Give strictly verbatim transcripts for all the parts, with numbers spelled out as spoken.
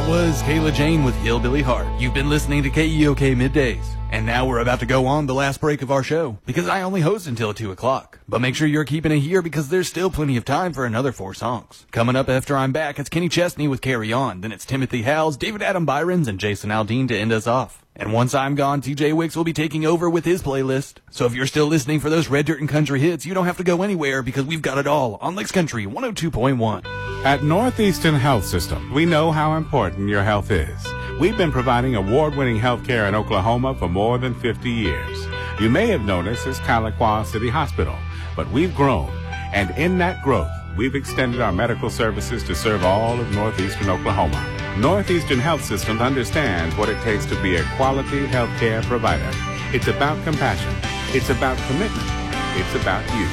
That was Kayla Jane with Hillbilly Heart. You've been listening to K E O K Middays. And now we're about to go on the last break of our show, because I only host until two o'clock. But make sure you're keeping it here, because there's still plenty of time for another four songs. Coming up after I'm back, it's Kenny Chesney with Carry On. Then it's Timothy Howells, David Adam Byrons, and Jason Aldean to end us off. And once I'm gone, T J Wicks will be taking over with his playlist. So if you're still listening for those Red Dirt and Country hits, you don't have to go anywhere, because we've got it all on Lakes Country one oh two point one. At Northeastern Health System, we know how important your health is. We've been providing award-winning health care in Oklahoma for more than fifty years. You may have known us as Tahlequah City Hospital, but we've grown, and in that growth, we've extended our medical services to serve all of northeastern Oklahoma. Northeastern Health System understands what it takes to be a quality health care provider. It's about compassion. It's about commitment. It's about you.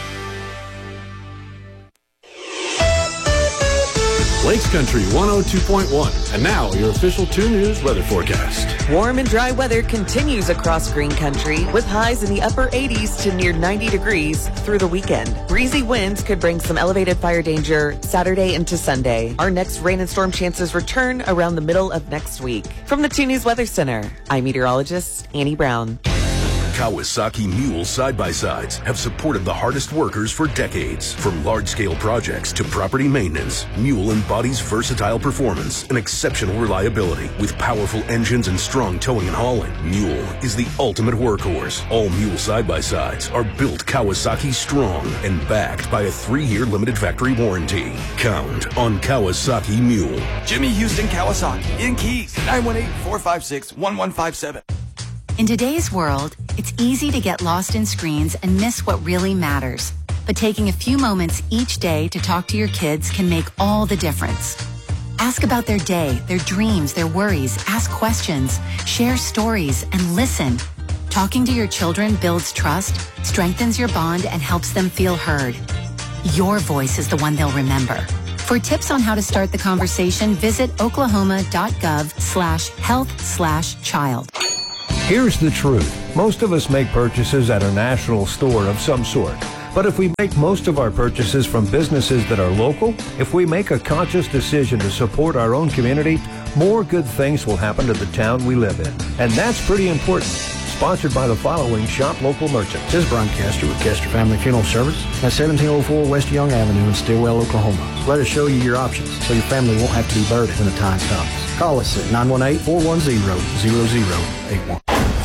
Lakes Country one oh two point one. And now, your official two News weather forecast. Warm and dry weather continues across Green Country, with highs in the upper eighties to near ninety degrees through the weekend. Breezy winds could bring some elevated fire danger Saturday into Sunday. Our next rain and storm chances return around the middle of next week. From the two News Weather Center, I'm meteorologist Annie Brown. Kawasaki Mule side-by-sides have supported the hardest workers for decades. From large-scale projects to property maintenance, Mule embodies versatile performance and exceptional reliability. With powerful engines and strong towing and hauling, Mule is the ultimate workhorse. All Mule side-by-sides are built Kawasaki strong and backed by a three-year limited factory warranty. Count on Kawasaki Mule. Jimmy Houston Kawasaki in Keys, nine one eight, four five six, one one five seven. In today's world, it's easy to get lost in screens and miss what really matters. But taking a few moments each day to talk to your kids can make all the difference. Ask about their day, their dreams, their worries, ask questions, share stories, and listen. Talking to your children builds trust, strengthens your bond, and helps them feel heard. Your voice is the one they'll remember. For tips on how to start the conversation, visit oklahoma.gov slash health slash child. Here's the truth. Most of us make purchases at a national store of some sort. But if we make most of our purchases from businesses that are local, if we make a conscious decision to support our own community, more good things will happen to the town we live in. And that's pretty important. Sponsored by the following Shop Local Merchants. This is Brian Castor with Castor Family Funeral Service at seventeen oh four West Young Avenue in Stillwell, Oklahoma. Let us show you your options so your family won't have to be burdened when the time comes. Call us at nine one eight, four one zero, zero zero eight one.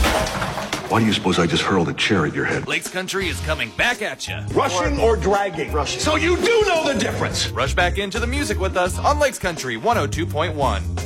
Why do you suppose I just hurled a chair at your head? Lakes Country is coming back at you. Rushing or dragging? Rushing. So you do know the difference. Rush back into the music with us on Lakes Country one oh two point one.